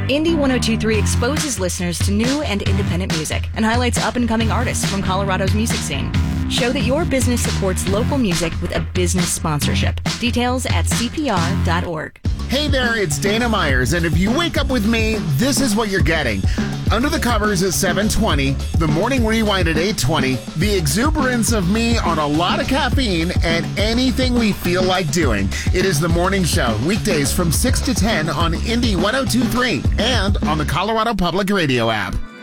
Indie 1023 exposes listeners to new and independent music and highlights up-and-coming artists from Colorado's music scene. Show that your business supports local music with a business sponsorship. Details at CPR.org. Hey there, it's Dana Myers, and if you wake up with me, this is what you're getting. Under the Covers at 7:20, the Morning Rewind at 8:20, the exuberance of me on a lot of caffeine, and anything we feel like doing. It is The Morning Show, weekdays from 6 to 10 on Indie 1023 and on the Colorado Public Radio app.